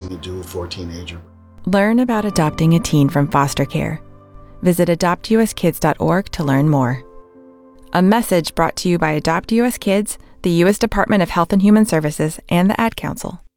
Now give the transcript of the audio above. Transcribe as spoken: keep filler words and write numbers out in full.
we do for a teenager. Learn about adopting a teen from foster care. Visit adopt u s kids dot org to learn more. A message brought to you by Adopt U S Kids, the U S Department of Health and Human Services, and the Ad Council.